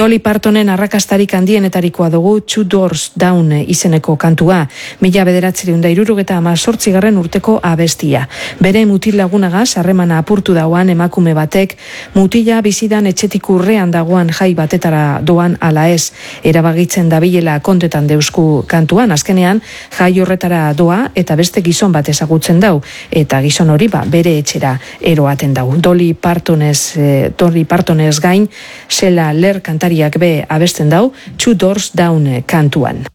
Dolly Partonen arrakastarik handienetarikoa dugu Two Doors Down izeneko kantua, 1978 urteko abestia. Bere mutil lagunagaz harremana apurtu dauan emakume batek mutila bizidan etxetik urrean dagoan jai batetara doan ala ez, erabagitzen dabilela kontetan deusku kantuan. Azkenean jai horretara doa eta beste gizon bat ezagutzen dau, eta gizon hori bere etxera eroaten dau. Dolly Partonez gain, Sela Ler kantariak be abesten dau Two Doors Down kantuan.